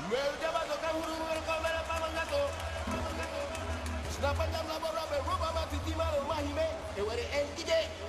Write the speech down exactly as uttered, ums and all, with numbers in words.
Well, Jabba the Kahuru will come and Pamangato. Snap and Jabba Robert, Robert, Titima, Mahime, they were the end.